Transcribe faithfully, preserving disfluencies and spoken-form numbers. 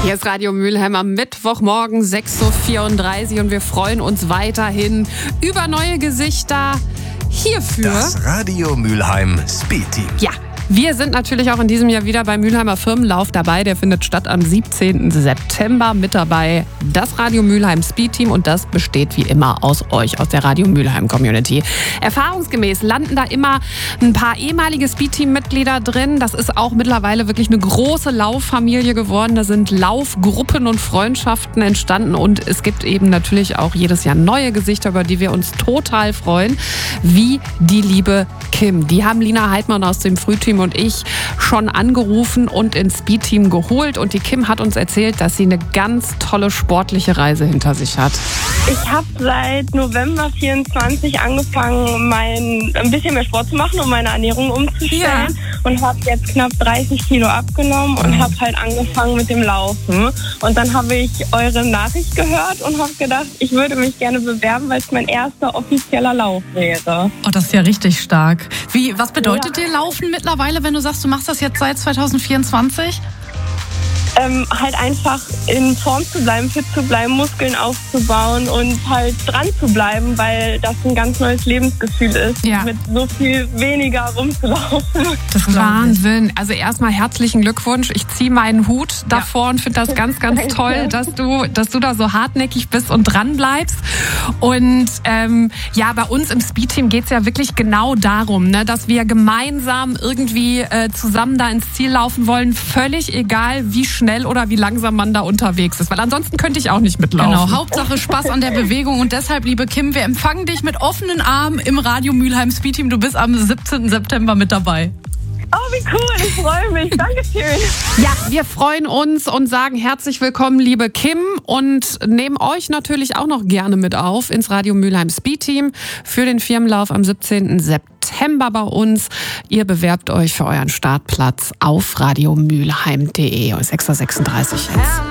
Hier ist Radio Mülheim am Mittwochmorgen sechs Uhr vierunddreißig und wir freuen uns weiterhin über neue Gesichter hierfür. Das Radio Mülheim Speed Team. Ja. Wir sind natürlich auch in diesem Jahr wieder beim Mülheimer Firmenlauf dabei. Der findet statt am siebzehnten September. Mit dabei das Radio Mülheim Speed Team und das besteht wie immer aus euch, aus der Radio Mülheim Community. Erfahrungsgemäß landen da immer ein paar ehemalige Speed Team Mitglieder drin. Das ist auch mittlerweile wirklich eine große Lauffamilie geworden. Da sind Laufgruppen und Freundschaften entstanden und es gibt eben natürlich auch jedes Jahr neue Gesichter, über die wir uns total freuen, wie die liebe Kim. Die haben Lina Heidmann aus dem Frühteam und ich schon angerufen und ins Speed-Team geholt. Und die Kim hat uns erzählt, dass sie eine ganz tolle sportliche Reise hinter sich hat. Ich habe seit November vierundzwanzig angefangen, mein, ein bisschen mehr Sport zu machen, um meine Ernährung umzustellen. Ja. Und habe jetzt knapp dreißig Kilo abgenommen und habe halt angefangen mit dem Laufen. Und dann habe ich eure Nachricht gehört und habe gedacht, ich würde mich gerne bewerben, weil es mein erster offizieller Lauf wäre. Oh, das ist ja richtig stark. Wie, was bedeutet ja. dir Laufen mittlerweile, wenn du sagst, du machst das jetzt seit zwanzig vierundzwanzig? Ähm, halt einfach in Form zu bleiben, fit zu bleiben, Muskeln aufzubauen und halt dran zu bleiben, weil das ein ganz neues Lebensgefühl ist, ja. mit so viel weniger rumzulaufen. Das ist Wahnsinn. Also erstmal herzlichen Glückwunsch. Ich ziehe meinen Hut davor ja. und finde das ganz, ganz toll, dass du, dass du da so hartnäckig bist und dran bleibst. Und ähm, ja, bei uns im Speed-Team geht es ja wirklich genau darum, ne, dass wir gemeinsam irgendwie äh, zusammen da ins Ziel laufen wollen, völlig egal, wie schnell schnell oder wie langsam man da unterwegs ist. Weil ansonsten könnte ich auch nicht mitlaufen. Genau, Hauptsache Spaß an der Bewegung. Und deshalb, liebe Kim, wir empfangen dich mit offenen Armen im Radio Mülheim Speed Team. Du bist am siebzehnten September mit dabei. Oh, wie cool, ich freue mich. Dankeschön. Ja, wir freuen uns und sagen herzlich willkommen, liebe Kim, und nehmen euch natürlich auch noch gerne mit auf ins Radio Mülheim Speed Team für den Firmenlauf am siebzehnten September bei uns. Ihr bewerbt euch für euren Startplatz auf radiomülheim punkt de. sechs Uhr sechsunddreißig jetzt.